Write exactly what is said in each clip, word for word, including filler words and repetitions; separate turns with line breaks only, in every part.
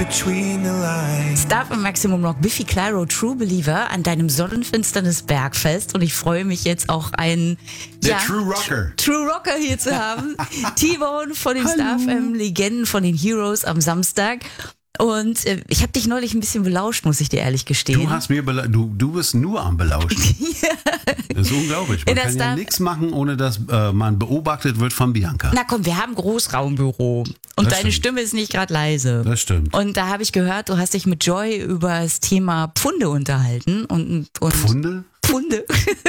between the lines.
Star im Maximum Rock, Biffy Clyro, True Believer an deinem Sonnenfinsternis Bergfest. Und ich freue mich jetzt auch einen
Der
ja,
True Rocker.
True Rocker hier zu haben. T-Bone von den Star F M Legenden von den Heroes am Samstag. Und äh, ich habe dich neulich ein bisschen belauscht, muss ich dir ehrlich gestehen.
Du hast mir bela- du, du bist nur am Belauschen. Das ist unglaublich. Man
In der
kann ja
Star-
nichts machen, ohne dass äh, man beobachtet wird von Bianca.
Na komm, wir haben Großraumbüro. Und
Das
deine
stimmt.
Stimme ist nicht gerade leise.
Das stimmt.
Und da habe ich gehört, du hast dich mit Joy über das Thema Pfunde unterhalten. Und, und
Pfunde?
Pfunde.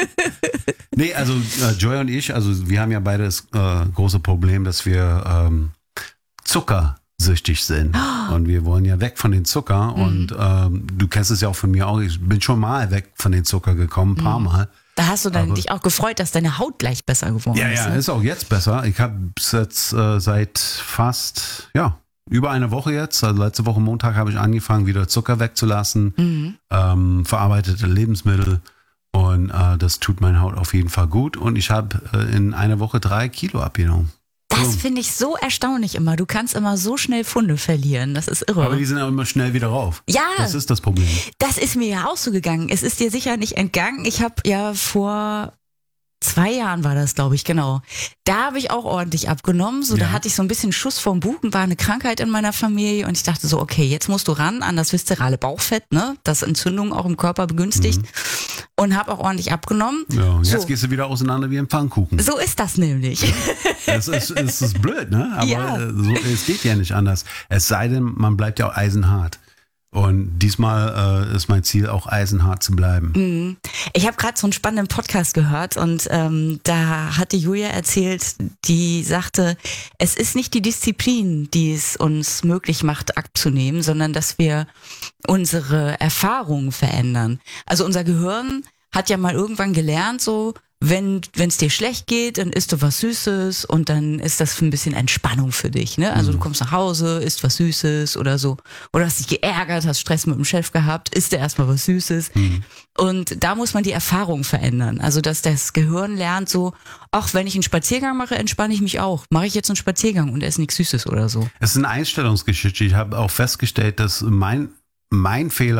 Nee, also äh, Joy und ich, also wir haben ja beide das äh, große Problem, dass wir ähm, zuckersüchtig sind. Und wir wollen ja weg von den Zucker.
Mhm.
Und ähm, du kennst es ja auch von mir auch. Ich bin schon mal weg von den Zucker gekommen, ein paar Mal.
Da hast du dann
Aber-
dich auch gefreut, dass deine Haut gleich besser geworden
Ja,
ist.
ja,
ne?
ist auch jetzt besser. Ich habe es jetzt äh, seit fast, ja, über eine Woche jetzt, also letzte Woche Montag habe ich angefangen, wieder Zucker wegzulassen,
Mhm.
ähm, verarbeitete Lebensmittel und äh, das tut meine Haut auf jeden Fall gut und ich habe äh, in einer Woche drei Kilo abgenommen.
Das
So.
finde ich so erstaunlich immer. Du kannst immer so schnell Funde verlieren. Das ist irre.
Aber die sind auch immer schnell wieder rauf.
Ja.
Das ist das Problem.
Das ist mir ja auch so gegangen. Es ist dir sicher nicht entgangen. Ich habe ja vor zwei Jahren war das, glaube ich, genau. Da habe ich auch ordentlich abgenommen. So,
Ja.
da hatte ich so ein bisschen Schuss vom Buchen, war eine Krankheit in meiner Familie und ich dachte so, okay, jetzt musst du ran an das viszerale Bauchfett, ne, das Entzündungen auch im Körper begünstigt und habe auch ordentlich abgenommen.
Ja, und jetzt
So.
gehst du wieder auseinander wie ein Pfannkuchen.
So ist das nämlich.
Das ist, es ist blöd, ne? Aber
Ja.
äh, so, es geht ja nicht anders. Es sei denn, man bleibt ja auch eisenhart. Und diesmal äh, ist mein Ziel, auch eisenhart zu bleiben.
Ich habe gerade so einen spannenden Podcast gehört und ähm, da hatte Julia erzählt, die sagte, es ist nicht die Disziplin, die es uns möglich macht, abzunehmen, sondern dass wir unsere Erfahrungen verändern. Also unser Gehirn hat ja mal irgendwann gelernt, so wenn wenn es dir schlecht geht, dann isst du was Süßes und dann ist das für ein bisschen Entspannung für dich. Ne? Also du kommst nach Hause, isst was Süßes oder so. Oder hast dich geärgert, hast Stress mit dem Chef gehabt, isst dir erstmal was Süßes. Und da muss man die Erfahrung verändern. Also dass das Gehirn lernt so, ach, wenn ich einen Spaziergang mache, entspanne ich mich auch. Mache ich jetzt einen Spaziergang und esse nichts Süßes oder so.
Es ist eine Einstellungsgeschichte. Ich habe auch festgestellt, dass mein, mein Fehler